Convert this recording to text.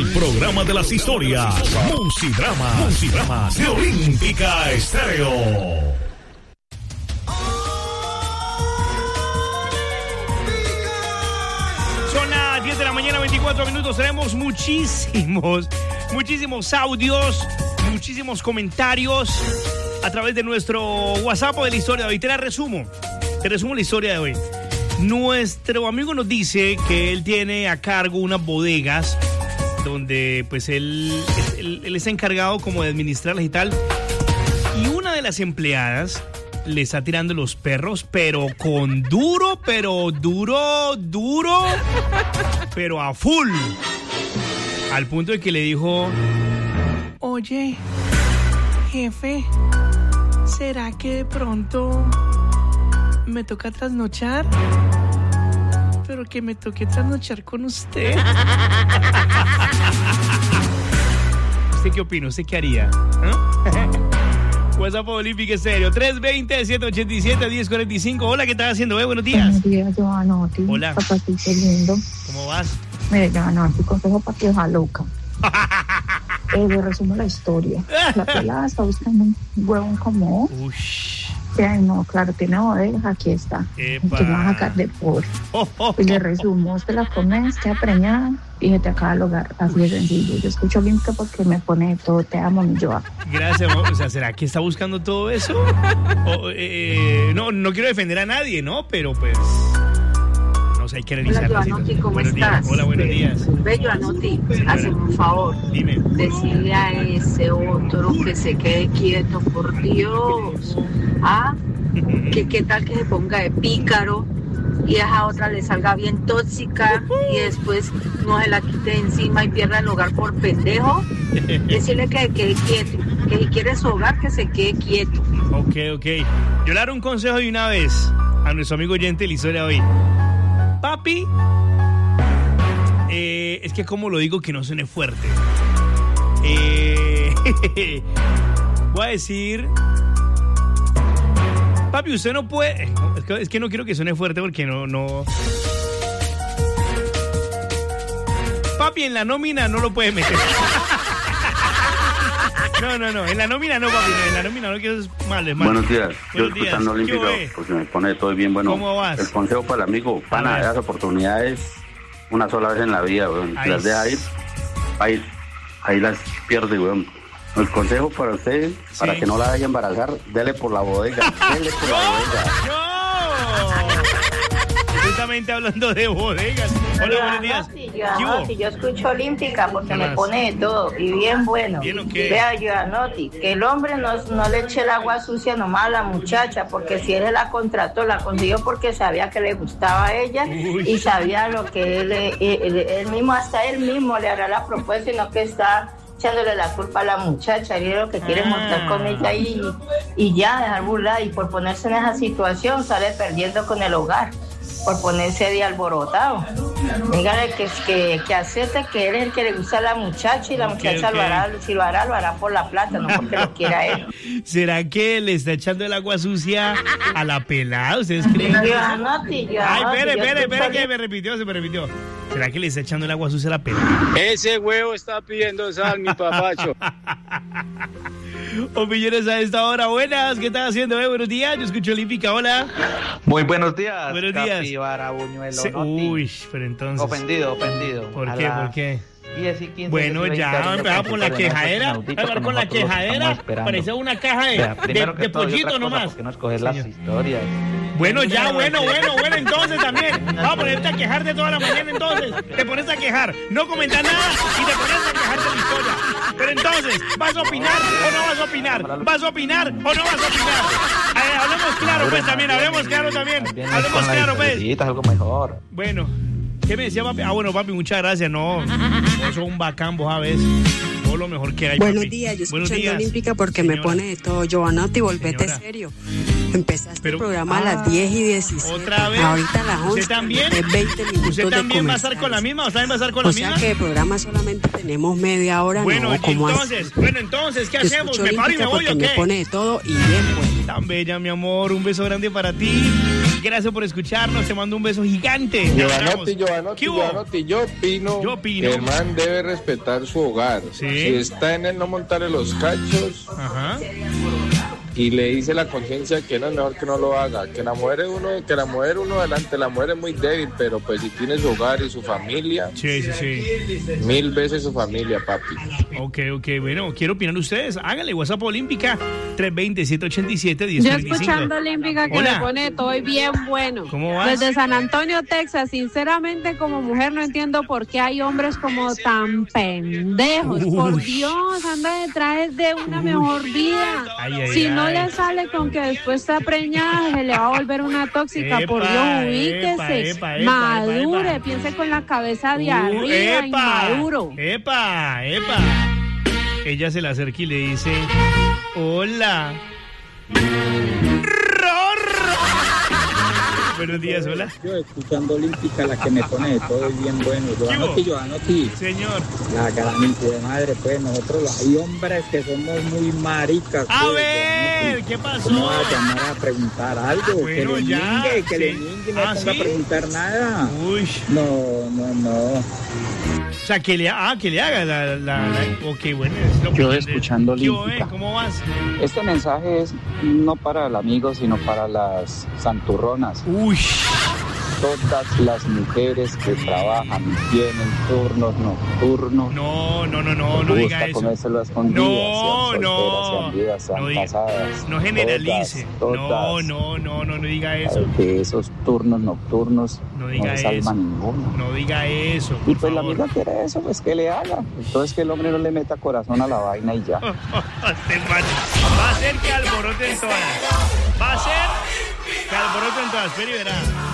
El programa de las historias. Musidramas de Olímpica Estéreo. Son las 10 de la mañana, 24 minutos. Tenemos muchísimos audios, muchísimos comentarios a través de nuestro WhatsApp de la historia de hoy. Te resumo la historia de hoy. Nuestro amigo nos dice que él tiene a cargo unas bodegas donde pues él está encargado como de administrarlas y tal. Y una de las empleadas le está tirando los perros, pero con duro, pero a full. Al punto de que le dijo: oye, jefe, ¿será que de pronto me toca trasnochar? Pero que me toque trasnochar con usted. ¿Usted qué opina? ¿Usted qué haría? WhatsApp Olímpica Estéreo 320-787-1045. Hola, ¿qué estás haciendo? Buenos días. Buenos días, Giovanotti. Hola. Papacito lindo. ¿Cómo vas? Mire, Giovanotti, consejo para que deja loca. Le resumo la historia. La pelada está buscando un huevón como... Ush. Ay, no, claro, tiene bodegas, aquí está. Epa. Que no vas a sacar de por. Y le resumo, usted la comes, queda preñada y se te acaba el hogar. Así de sencillo. Yo escucho limpio porque me pone todo, te amo, mi Joa. Gracias, o sea, ¿será que está buscando todo eso? No quiero defender a nadie, ¿no? Pero pues... no sé, hay que revisar. Hola, Giovanotti, ¿cómo estás? Hola, buenos días. Bello, Anotti, hazme un favor. Dime. Decirle a ese otro que se quede quieto, por Dios. ¿Ah? ¿Qué tal que se ponga de pícaro y a esa otra le salga bien tóxica y después no se la quite encima y pierda el hogar por pendejo? Decirle que se quede quieto, que si quiere su hogar, que se quede quieto. Ok. Yo le daré un consejo de una vez a nuestro amigo oyente de la historia de hoy. Papi, es que como lo digo que no suene fuerte. Voy a decir... Papi, usted no puede... Es que no quiero que suene fuerte porque no... Papi, en la nómina no lo puede meter. No, en la nómina no, papi, en la nómina no, que eso es malo, Buenos días, yo Buenos días. escuchando Olímpica porque me pone todo bien bueno. ¿Cómo vas? El consejo para el amigo, pana, las oportunidades una sola vez en la vida, weón. Si las deja ir, ahí las pierde, weón. El consejo para usted, para que no la vaya a embarazar, dele por la bodega, ¡No! Justamente hablando de bodegas. Hola, buenos días. Giovanotti, yo escucho Olímpica porque me pone de todo y bien bueno. ¿Bien o qué? Vea, Giovanotti, que el hombre no le eche el agua sucia nomás a la muchacha, porque si él la contrató, la consiguió porque sabía que le gustaba a ella. Uy. Y sabía lo que él mismo, hasta él mismo le hará la propuesta y no que está echándole la culpa a la muchacha. Y lo que quiere montar con ella y ya dejar burlar, y por ponerse en esa situación sale perdiendo con el hogar. Por ponerse de alborotado. Dígale que acepte que él es el que le gusta a la muchacha y la muchacha lo hará, si lo hará por la plata, no porque lo quiera él. ¿Será que le está echando el agua sucia a la pelada? ¿Ustedes creen? Ay, espere, que se me repitió. ¿Será que le está echando el agua sucia a la pelada? Ese huevo está pidiendo sal, mi papacho. Opiniones a esta hora. Buenas, ¿qué estás haciendo? Buenos días, yo escucho Olímpica, hola. Muy buenos días. Buenos días. Capibara, Buñuelo, Uy, pero entonces... Ofendido. ¿Por qué? 10 y 15, bueno, ya empezamos con la quejadera. Hablar con la quejadera. Parece una caja de pollito nomás. ¿Por qué no escoger las historias? Bueno, ya, bueno, entonces también. Vamos a ponerte a quejarte toda la mañana, entonces. Te pones a quejar, no comentas nada y te pones a quejar de la historia. Pero entonces, ¿vas a opinar o no vas a opinar? ¿Vas a opinar o no vas a opinar? Hablemos claro, pues, también. Hablemos claro, pues. Algo mejor. Bueno. ¿Qué me decía, papi? Bueno, papi, muchas gracias. No, vos sos un bacán, vos a veces. Vos lo mejor que hay, papi. Buenos días, yo escuchando Olímpica porque señora, me pone de todo. Giovanotti, volvete serio. Empezaste el programa a las 10 y 17. ¿Otra vez? Ahorita a las 11. ¿Usted también? 20 minutos. ¿Usted también va a estar con la misma? ¿O también va a estar con la misma? O sea que de programa solamente tenemos media hora. Bueno, no, entonces, ¿qué hacemos? ¿Me paro y me voy o qué? Me pone de todo y bien, pues. Tan bella, mi amor. Un beso grande para ti. Gracias por escucharnos. Te mando un beso gigante. Giovanotti, yo opino que el man debe respetar su hogar. ¿Sí? Si está en él, no montarle los cachos. Ajá. Y le dice la conciencia que no es mejor que no lo haga. Que la mujer uno delante, la mujer es muy débil, pero pues si tiene su hogar y su familia, sí. 1000 veces su familia, papi. Ok, bueno, quiero opinar ustedes. Háganle WhatsApp Olímpica 320-787-1025. Yo escuchando Olímpica que Hola. me pone estoy bien bueno. ¿Cómo vas? Desde San Antonio, Texas, sinceramente como mujer no entiendo por qué hay hombres como tan pendejos. Por Dios, anda detrás de una mejor vida. Si no le sale con que después está preñada, se le va a volver una tóxica. Por Dios, ubíquese, madure, piense con la cabeza de arriba, inmaduro. ¡Epa! Ella se le acerca y le dice: hola. Buenos días, hola. Yo escuchando Olímpica, la que me pone de todo bien bueno. Giovanotti. Señor. La gran hijo de madre, pues nosotros hay hombres que somos muy maricas. A pues, ver, ¿qué pasó? No va a llamar a preguntar algo. Bueno, que le ningue, no ponga a preguntar nada. Uy. No. O sea, que le haga la ok, bueno. Yo escuchando Olímpica. ¿Cómo vas? Este mensaje es no para el amigo, sino para las santurronas. Uy. Todas las mujeres que trabajan y tienen turnos nocturnos. No diga eso. Comérselo a escondidas, sean viudas, sean casadas. No generalice. Todas. No diga eso. Que esos turnos nocturnos no diga le salva ninguno. No diga eso. Y pues la amiga quiere eso, pues que le haga. Entonces que el hombre no le meta corazón a la vaina y ya. Va a ser que alboroten todas. Espera y verá.